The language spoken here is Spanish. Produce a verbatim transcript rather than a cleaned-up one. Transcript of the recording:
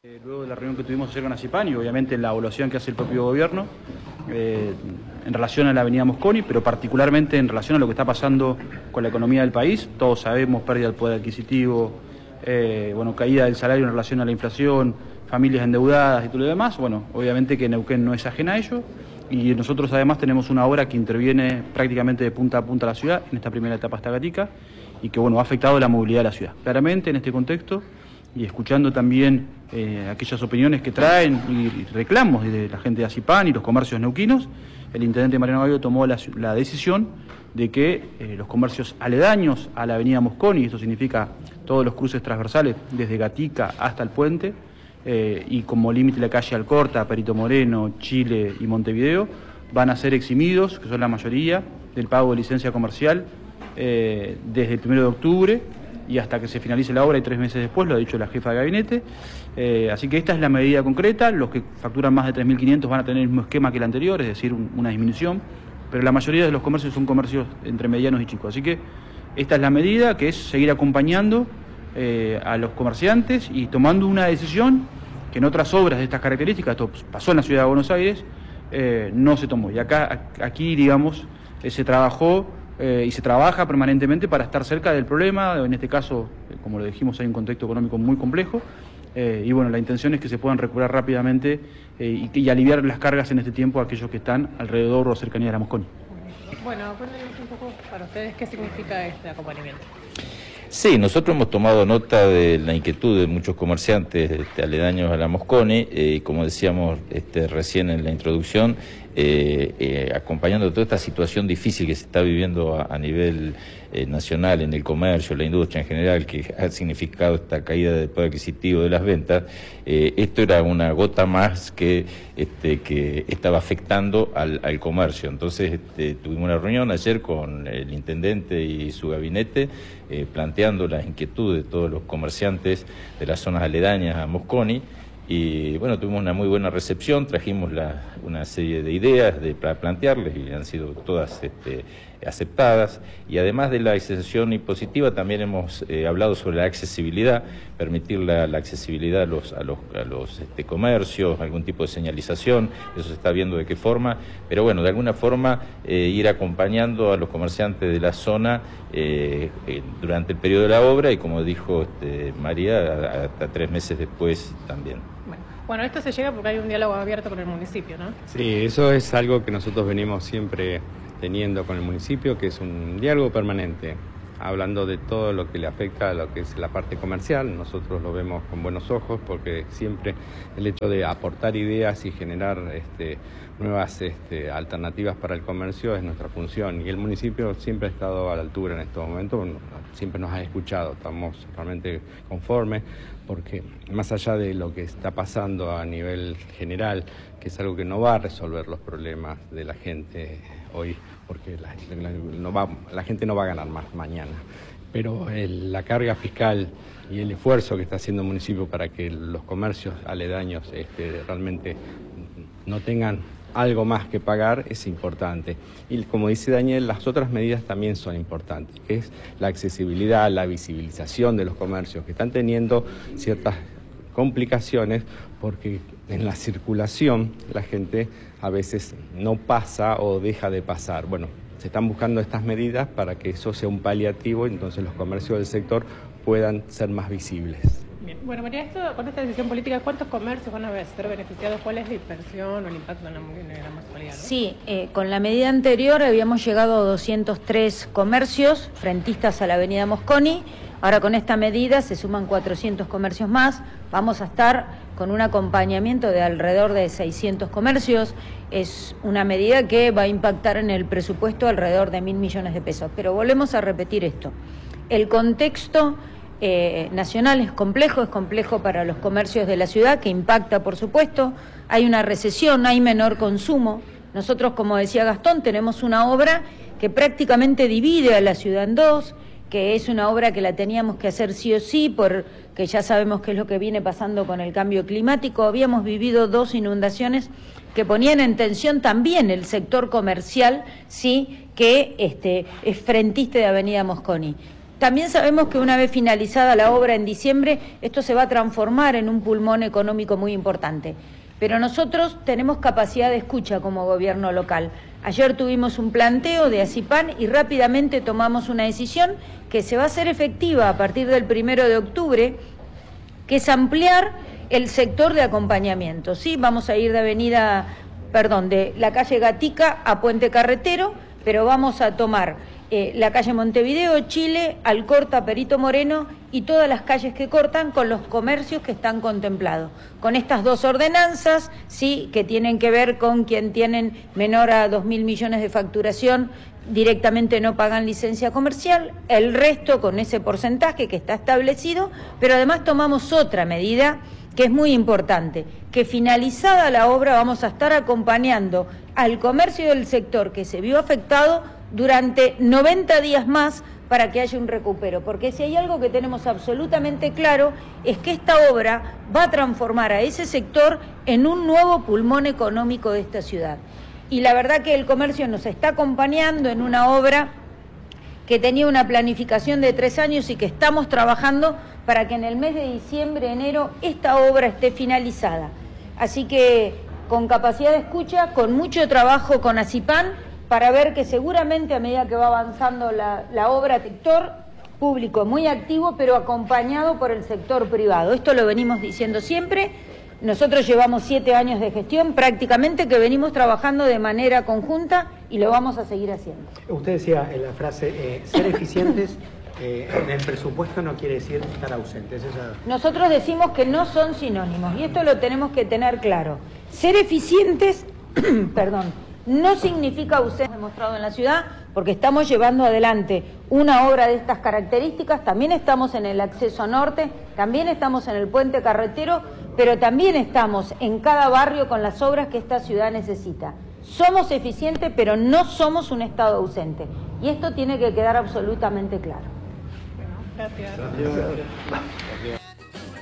Eh, luego de la reunión que tuvimos ayer con ACIPAN y obviamente la evaluación que hace el propio gobierno eh, en relación a la avenida Mosconi, pero particularmente en relación a lo que está pasando con la economía del país. Todos sabemos, pérdida del poder adquisitivo, eh, bueno, caída del salario en relación a la inflación, familias endeudadas y todo lo demás. Bueno, obviamente que Neuquén no es ajena a ello y nosotros además tenemos una obra que interviene prácticamente de punta a punta a la ciudad en esta primera etapa hasta Gatica y que bueno, ha afectado la movilidad de la ciudad. Claramente en este contexto y escuchando también eh, aquellas opiniones que traen y reclamos de la gente de ACIPAN y los comercios neuquinos, el intendente Mariano Gavio tomó la, la decisión de que eh, los comercios aledaños a la avenida Mosconi, esto significa todos los cruces transversales desde Gatica hasta el puente, eh, y como límite la calle Alcorta, Perito Moreno, Chile y Montevideo, van a ser eximidos, que son la mayoría, del pago de licencia comercial eh, desde el primero de octubre y hasta que se finalice la obra y tres meses después, lo ha dicho la jefa de gabinete. Eh, así que esta es la medida concreta. Los que facturan más de tres mil quinientos van a tener el mismo esquema que el anterior, es decir, un, una disminución, pero la mayoría de los comercios son comercios entre medianos y chicos. Así que esta es la medida, que es seguir acompañando eh, a los comerciantes y tomando una decisión que en otras obras de estas características, esto pasó en la ciudad de Buenos Aires, eh, no se tomó. Y acá, aquí, digamos, eh, se trabajó Eh, y se trabaja permanentemente para estar cerca del problema. En este caso, como lo dijimos, hay un contexto económico muy complejo eh, y bueno, la intención es que se puedan recuperar rápidamente eh, y, y aliviar las cargas en este tiempo a aquellos que están alrededor o cercanía de la Mosconi. Bueno, cuéntenos un poco para ustedes qué significa este acompañamiento. Sí, nosotros hemos tomado nota de la inquietud de muchos comerciantes este, aledaños a la Mosconi, y eh, como decíamos este, recién en la introducción, eh, eh, acompañando toda esta situación difícil que se está viviendo a, a nivel eh, nacional en el comercio, la industria en general, que ha significado esta caída del poder adquisitivo de las ventas. Eh, esto era una gota más que, este, que estaba afectando al, al comercio. Entonces este, tuvimos una reunión ayer con el intendente y su gabinete, eh, planteando las inquietudes de todos los comerciantes de las zonas aledañas a Mosconi. Y bueno, tuvimos una muy buena recepción, trajimos la, una serie de ideas de, para plantearles y han sido todas este, aceptadas. Y además de la exención impositiva, también hemos eh, hablado sobre la accesibilidad, permitir la, la accesibilidad a los, a los, a los este, comercios, algún tipo de señalización, eso se está viendo de qué forma, pero bueno, de alguna forma eh, ir acompañando a los comerciantes de la zona eh, eh, durante el periodo de la obra y, como dijo este, María, hasta tres meses después también. Bueno, esto se llega porque hay un diálogo abierto con el municipio, ¿no? Sí, eso es algo que nosotros venimos siempre teniendo con el municipio, que es un diálogo permanente, hablando de todo lo que le afecta a lo que es la parte comercial. Nosotros lo vemos con buenos ojos porque siempre el hecho de aportar ideas y generar este, nuevas este, alternativas para el comercio es nuestra función, y el municipio siempre ha estado a la altura en estos momentos, siempre nos ha escuchado, estamos realmente conformes, porque más allá de lo que está pasando a nivel general, que es algo que no va a resolver los problemas de la gente hoy, porque la, la, no va, la gente no va a ganar más mañana, pero el, la carga fiscal y el esfuerzo que está haciendo el municipio para que los comercios aledaños este, realmente no tengan algo más que pagar es importante. Y como dice Daniel, las otras medidas también son importantes, que es la accesibilidad, la visibilización de los comercios que están teniendo ciertas complicaciones porque en la circulación la gente a veces no pasa o deja de pasar. Bueno, se están buscando estas medidas para que eso sea un paliativo y entonces los comercios del sector puedan ser más visibles. Bien. Bueno, María, esto, con esta decisión política, ¿cuántos comercios van a ser beneficiados? ¿Cuál es la inversión o el impacto en la, en la municipalidad, ¿no? Sí, eh, con la medida anterior habíamos llegado a doscientos tres comercios frentistas a la avenida Mosconi. Ahora con esta medida se suman cuatrocientos comercios más. Vamos a estar con un acompañamiento de alrededor de seiscientos comercios. Es una medida que va a impactar en el presupuesto alrededor de mil millones de pesos. Pero volvemos a repetir esto. El contexto Eh, nacional es complejo, es complejo para los comercios de la ciudad, que impacta, por supuesto. Hay una recesión, hay menor consumo. Nosotros, como decía Gastón, tenemos una obra que prácticamente divide a la ciudad en dos, que es una obra que la teníamos que hacer sí o sí, porque ya sabemos qué es lo que viene pasando con el cambio climático. Habíamos vivido dos inundaciones que ponían en tensión también el sector comercial, sí, que este, es frentista de Avenida Mosconi. También sabemos que una vez finalizada la obra en diciembre, esto se va a transformar en un pulmón económico muy importante. Pero nosotros tenemos capacidad de escucha como gobierno local. Ayer tuvimos un planteo de ACIPAN y rápidamente tomamos una decisión que se va a hacer efectiva a partir del primero de octubre, que es ampliar el sector de acompañamiento. ¿Sí? Vamos a ir de avenida, perdón, de la calle Gatica a Puente Carretero, pero vamos a tomar eh, la calle Montevideo, Chile, Alcorta, Perito Moreno y todas las calles que cortan con los comercios que están contemplados. Con estas dos ordenanzas, sí, que tienen que ver con quien tienen menor a dos mil millones de facturación, directamente no pagan licencia comercial, el resto con ese porcentaje que está establecido, pero además tomamos otra medida que es muy importante, que finalizada la obra vamos a estar acompañando al comercio del sector que se vio afectado durante noventa días más para que haya un recupero, porque si hay algo que tenemos absolutamente claro es que esta obra va a transformar a ese sector en un nuevo pulmón económico de esta ciudad. Y la verdad que el comercio nos está acompañando en una obra que tenía una planificación de tres años y que estamos trabajando para que en el mes de diciembre, enero, esta obra esté finalizada. Así que con capacidad de escucha, con mucho trabajo con ACIPAN, para ver que seguramente a medida que va avanzando la, la obra, sector público muy activo, pero acompañado por el sector privado. Esto lo venimos diciendo siempre. Nosotros llevamos siete años de gestión prácticamente que venimos trabajando de manera conjunta y lo vamos a seguir haciendo. Usted decía en la frase, eh, ser eficientes eh, en el presupuesto no quiere decir estar ausentes. Esa... Nosotros decimos que no son sinónimos y esto lo tenemos que tener claro. Ser eficientes, perdón, no significa ausencia demostrado en la ciudad, porque estamos llevando adelante una obra de estas características, también estamos en el acceso norte, también estamos en el puente carretero, pero también estamos en cada barrio con las obras que esta ciudad necesita. Somos eficientes, pero no somos un Estado ausente. Y esto tiene que quedar absolutamente claro. Bueno, gracias. Gracias. Gracias.